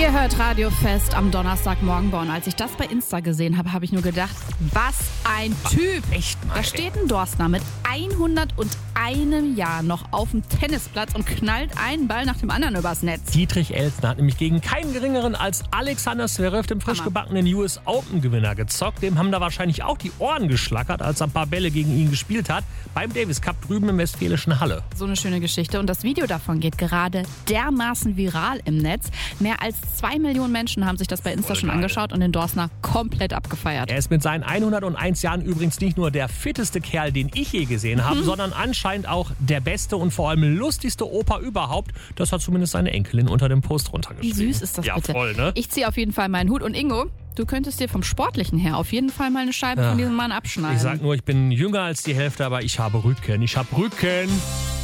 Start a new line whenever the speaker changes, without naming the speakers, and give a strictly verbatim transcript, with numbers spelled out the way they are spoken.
Ihr hört Radio Fest am Donnerstagmorgen bei. Und als ich das bei Insta gesehen habe, habe ich nur gedacht, was ein Typ.
Echt mal,
Da steht ein Dorstner mit hunderteins Jahr noch auf dem Tennisplatz und knallt einen Ball nach dem anderen übers Netz.
Dietrich Elsner hat nämlich gegen keinen geringeren als Alexander Zverev, den frisch gebackenen U S Open-Gewinner, gezockt. Dem haben da wahrscheinlich auch die Ohren geschlackert, als er ein paar Bälle gegen ihn gespielt hat, beim Davis Cup drüben im Westfälischen Halle.
So eine schöne Geschichte. Und das Video davon geht gerade dermaßen viral im Netz. Mehr als zwei Millionen Menschen haben sich das bei Insta
Voll
schon
geil.
angeschaut und den Dorstner komplett abgefeiert.
Er ist mit seinen hunderteins Jahren übrigens nicht nur der fitteste Kerl, den ich je gesehen habe,
Mhm.
sondern anscheinend auch der beste und vor allem lustigste Opa überhaupt. Das hat zumindest seine Enkelin unter dem Post
Wie
runtergeschrieben.
süß ist das
ja,
bitte?
Voll, ne?
Ich ziehe auf jeden Fall meinen Hut. Und Ingo, du könntest dir vom Sportlichen her auf jeden Fall mal eine Scheibe
Ja.
von diesem Mann abschneiden.
Ich sag nur, ich bin jünger als die Hälfte, aber ich habe Rücken. Ich habe Rücken.